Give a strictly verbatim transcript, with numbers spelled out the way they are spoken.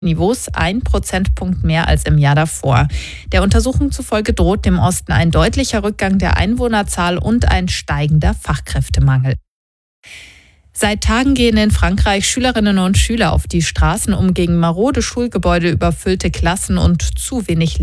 Niveaus ein Prozentpunkt mehr als im Jahr davor. Der Untersuchung zufolge droht dem Osten ein deutlicher Rückgang der Einwohnerzahl und ein steigender Fachkräftemangel. Seit Tagen gehen in Frankreich Schülerinnen und Schüler auf die Straßen, um gegen marode Schulgebäude, überfüllte Klassen und zu wenig